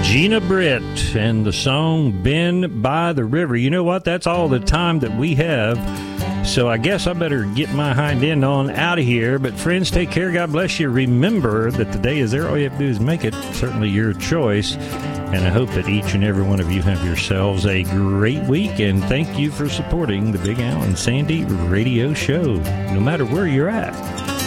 Gina Britt and the song Been by the River. You know what? That's all the time that we have. So I guess I better get my hind end on out of here. But friends, take care. God bless you. Remember that the day is there. All you have to do is make it. Certainly your choice. And I hope that each and every one of you have yourselves a great week. And thank you for supporting the Big Al and Sandy Radio Show, no matter where you're at.